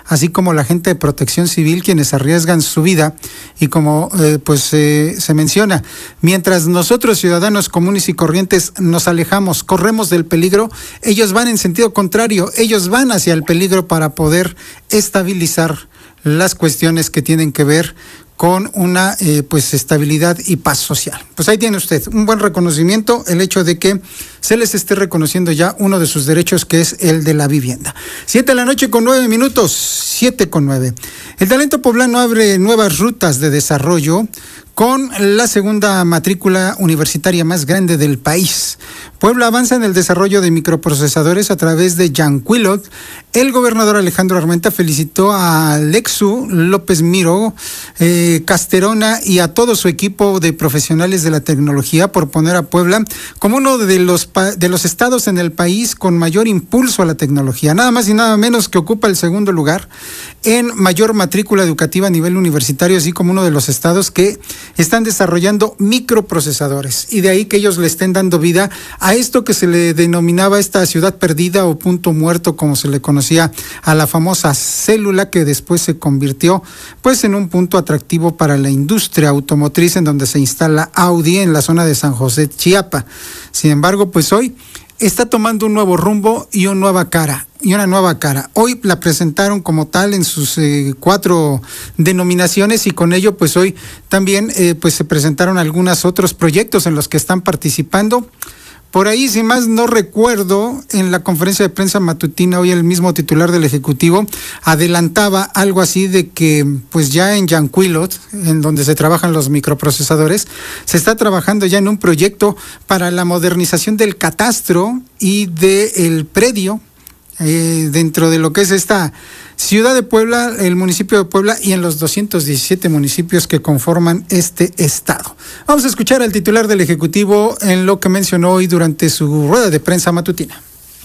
así como la gente de Protección Civil, quienes arriesgan su vida. Y como se menciona, mientras nosotros, ciudadanos comunes y corrientes, nos alejamos, corremos del peligro, ellos van en sentido contrario, ellos van hacia el peligro para poder estabilizar las cuestiones que tienen que ver con una estabilidad y paz social. Pues ahí tiene usted un buen reconocimiento, el hecho de que se les esté reconociendo ya uno de sus derechos, que es el de la vivienda. 7:09 7:09. El talento poblano abre nuevas rutas de desarrollo con la segunda matrícula universitaria más grande del país. Puebla avanza en el desarrollo de microprocesadores a través de Yanquilot. El gobernador Alejandro Armenta felicitó a Lexu López Miro, Casterona y a todo su equipo de profesionales de la tecnología por poner a Puebla como uno de los estados en el país con mayor impulso a la tecnología. Nada más y nada menos que ocupa el segundo lugar en mayor matrícula educativa a nivel universitario, así como uno de los estados que están desarrollando microprocesadores, y de ahí que ellos le estén dando vida a esto que se le denominaba esta ciudad perdida o punto muerto, como se le conocía a la famosa célula, que después se convirtió pues en un punto atractivo para la industria automotriz, en donde se instala Audi en la zona de San José, Chiapa. Sin embargo, pues hoy está tomando un nuevo rumbo y una nueva cara. Hoy la presentaron como tal en sus 4 denominaciones, y con ello pues hoy también se presentaron algunos otros proyectos en los que están participando. Por ahí, si más no recuerdo, en la conferencia de prensa matutina hoy el mismo titular del Ejecutivo adelantaba algo así de que pues ya en Yanquilot, en donde se trabajan los microprocesadores, se está trabajando ya en un proyecto para la modernización del catastro y del predio dentro de lo que es esta ciudad de Puebla, el municipio de Puebla, y en los 217 municipios que conforman este estado. Vamos a escuchar al titular del Ejecutivo en lo que mencionó hoy durante su rueda de prensa matutina.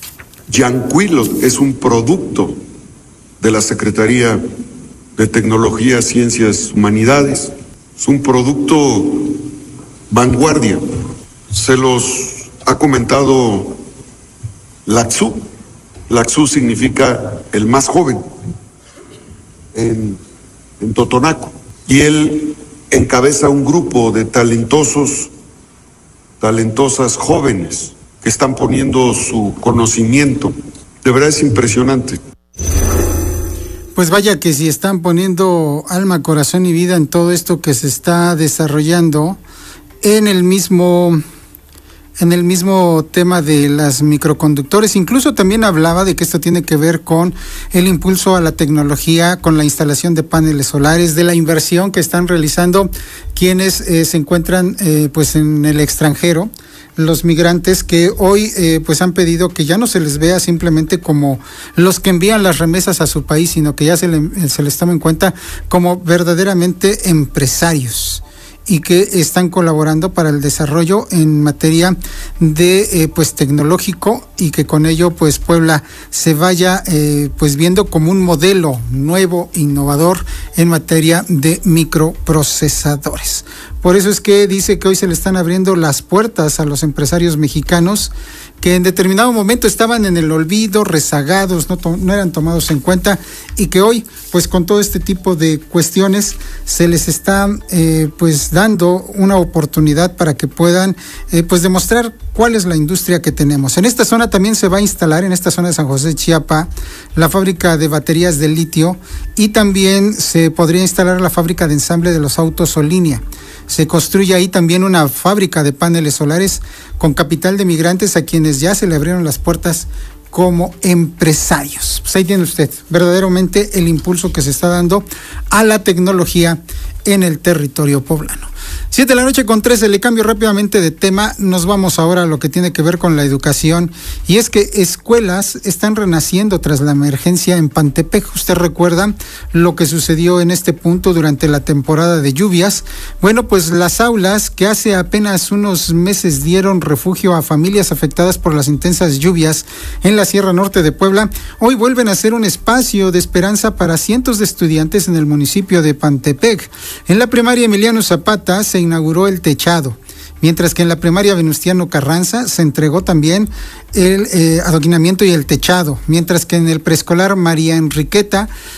Yanquilot es un producto de la Secretaría de Tecnología, Ciencias, Humanidades. Es un producto vanguardia. Se los ha comentado Laxú. Laxú significa el más joven en Totonaco, y él encabeza un grupo de talentosas jóvenes que están poniendo su conocimiento. De verdad es impresionante. Pues vaya que si están poniendo alma, corazón y vida en todo esto que se está desarrollando en el mismo tema de las microconductores. Incluso también hablaba de que esto tiene que ver con el impulso a la tecnología, con la instalación de paneles solares, de la inversión que están realizando quienes se encuentran en el extranjero, los migrantes que hoy han pedido que ya no se les vea simplemente como los que envían las remesas a su país, sino que ya se les tome en cuenta como verdaderamente empresarios, y que están colaborando para el desarrollo en materia de tecnológico, y que con ello pues Puebla se vaya viendo como un modelo nuevo, innovador en materia de microprocesadores. Por eso es que dice que hoy se le están abriendo las puertas a los empresarios mexicanos que en determinado momento estaban en el olvido, rezagados, no eran tomados en cuenta, y que hoy, pues con todo este tipo de cuestiones, se les está dando una oportunidad para que puedan demostrar cuál es la industria que tenemos. En esta zona también se va a instalar, en esta zona de San José, Chiapa, la fábrica de baterías de litio, y también se podría instalar la fábrica de ensamble de los autos Solinia. Se construye ahí también una fábrica de paneles solares con capital de migrantes a quienes ya se le abrieron las puertas como empresarios. Pues ahí tiene usted verdaderamente el impulso que se está dando a la tecnología en el territorio poblano. 7:13 le cambio rápidamente de tema. Nos vamos ahora a lo que tiene que ver con la educación, y es que escuelas están renaciendo tras la emergencia en Pantepec. Usted recuerda lo que sucedió en este punto durante la temporada de lluvias. Bueno, pues las aulas que hace apenas unos meses dieron refugio a familias afectadas por las intensas lluvias en la Sierra Norte de Puebla, hoy vuelven a ser un espacio de esperanza para cientos de estudiantes en el municipio de Pantepec. En la primaria Emiliano Zapata se inauguró el techado, mientras que en la primaria Venustiano Carranza se entregó también el adoquinamiento y el techado, mientras que en el preescolar María Enriqueta